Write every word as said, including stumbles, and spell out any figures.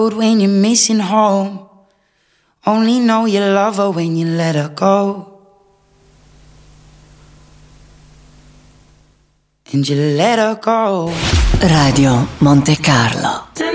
When you're missing home, only know you love her when you let her go. And you let her go. Radio Monte Carlo.